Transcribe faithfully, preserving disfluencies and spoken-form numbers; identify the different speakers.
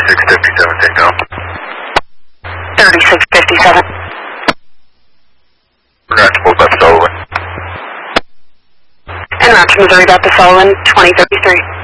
Speaker 1: thirty-six fifty-seven, take off.
Speaker 2: thirty-six fifty-seven.
Speaker 1: We're going to pull Beth Sullivan.
Speaker 2: En route to Missouri, Beth Sullivan, twenty thirty-three.